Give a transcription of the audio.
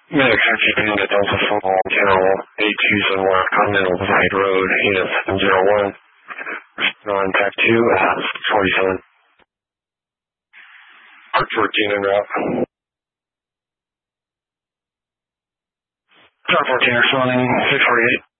Medic Taxi Band at Delta Football Channel 8271 Continental Divide Road, Unit 701. On Pack 2, 47. Part 14 en route. Part 14 responding, 648.